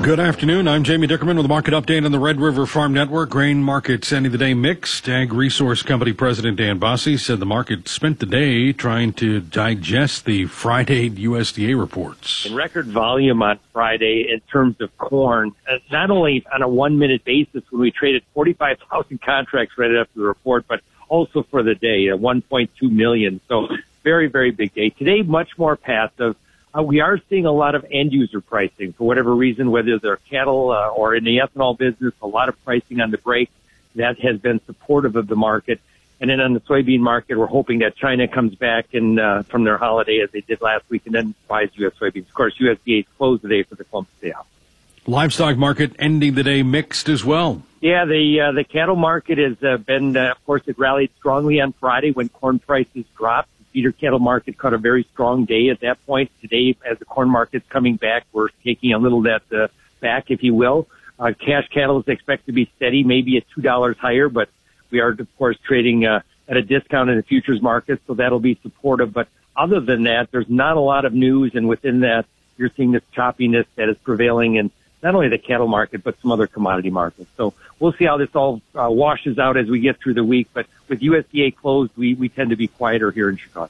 Good afternoon. I'm Jamie Dickerman with a market update on the Red River Farm Network. Grain markets ending the day mixed. Ag Resource Company President Dan Bosse said the market spent the day trying to digest the Friday USDA reports. In record volume on Friday in terms of corn, not only on a 1-minute basis when we traded 45,000 contracts right after the report, but also for the day, 1.2 million. So very, very big day. Today, much more passive. We are seeing a lot of end-user pricing for whatever reason, whether they're cattle or in the ethanol business, a lot of pricing on the break. That has been supportive of the market. And then on the soybean market, we're hoping that China comes back and from their holiday as they did last week and then buys U.S. soybeans. Of course, USDA closed today for the Columbus Day off. Livestock market ending the day mixed as well. Yeah, the cattle market has been, of course, it rallied strongly on Friday when corn prices dropped. Feeder cattle market caught a very strong day at that point. Today, as the corn market's coming back, we're taking a little that back, if you will. Cash cattle is expected to be steady, maybe at $2 higher, but we are, of course, trading at a discount in the futures market, so that'll be supportive. But other than that, there's not a lot of news, and within that, you're seeing this choppiness that is prevailing in not only the cattle market, but some other commodity markets. So we'll see how this all washes out as we get through the week. But with USDA closed, we tend to be quieter here in Chicago.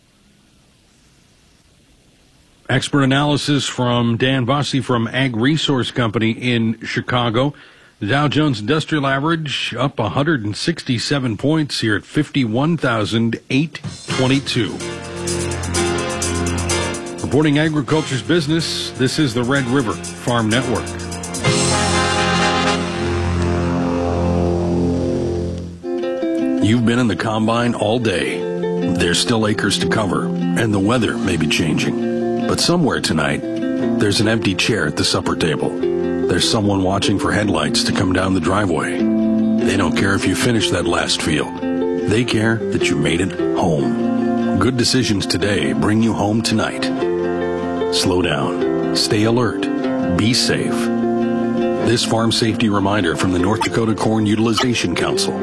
Expert analysis from Dan Bosse from Ag Resource Company in Chicago. The Dow Jones Industrial Average up 167 points here at 51,822. Reporting agriculture's business, this is the Red River Farm Network. You've been in the combine all day. There's still acres to cover, and the weather may be changing. But somewhere tonight, there's an empty chair at the supper table. There's someone watching for headlights to come down the driveway. They don't care if you finish that last field. They care that you made it home. Good decisions today bring you home tonight. Slow down. Stay alert. Be safe. This farm safety reminder from the North Dakota Corn Utilization Council.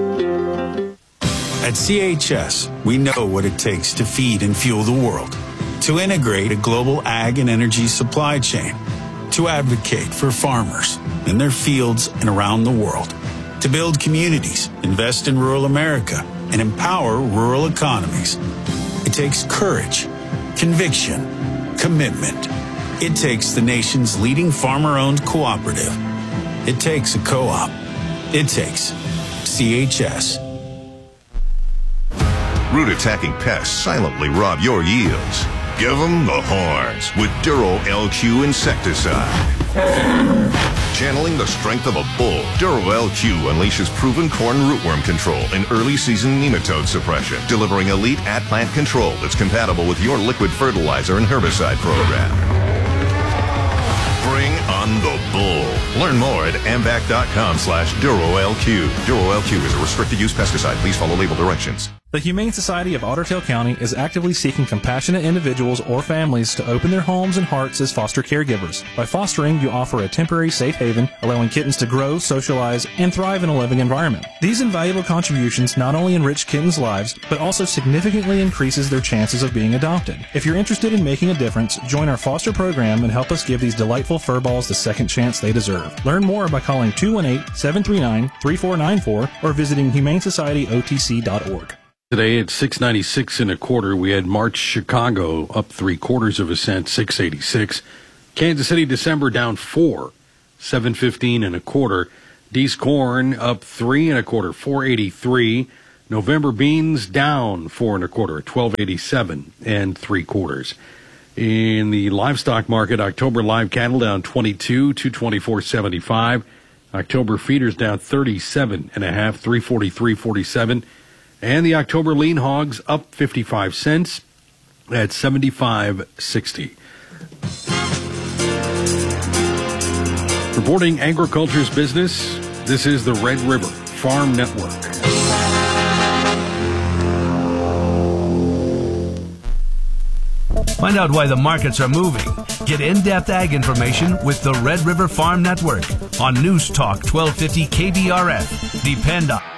At CHS, we know what it takes to feed and fuel the world, to integrate a global ag and energy supply chain, to advocate for farmers in their fields and around the world, to build communities, invest in rural America, and empower rural economies. It takes courage, conviction, commitment. It takes the nation's leading farmer-owned cooperative. It takes a co-op. It takes CHS. Root-attacking pests silently rob your yields. Give them the horns with Duro LQ insecticide. Channeling the strength of a bull, Duro LQ unleashes proven corn rootworm control and early season nematode suppression, delivering elite at-plant control that's compatible with your liquid fertilizer and herbicide program. Bring on the bull. Learn more at amvac.com/DuroLQ. Duro LQ is a restricted use pesticide. Please follow label directions. The Humane Society of Otter Tail County is actively seeking compassionate individuals or families to open their homes and hearts as foster caregivers. By fostering, you offer a temporary safe haven, allowing kittens to grow, socialize, and thrive in a living environment. These invaluable contributions not only enrich kittens' lives, but also significantly increases their chances of being adopted. If you're interested in making a difference, join our foster program and help us give these delightful furballs the second chance they deserve. Learn more by calling 218-739-3494 or visiting humanesocietyotc.org. Today at 696 1/4, we had March Chicago up 3/4 of a cent, 686. Kansas City December down 4, 715 1/4. Dees corn up 3 1/4, 483. November beans down 4 1/4, 1287 3/4. In the livestock market, October live cattle down 22, 224.75. October feeders down 37 1/2, 343.47. And the October lean hogs up 55 cents at 75.60. Reporting agriculture's business, this is the Red River Farm Network. Find out why the markets are moving. Get in-depth ag information with the Red River Farm Network on News Talk 1250 KBRF. Depend on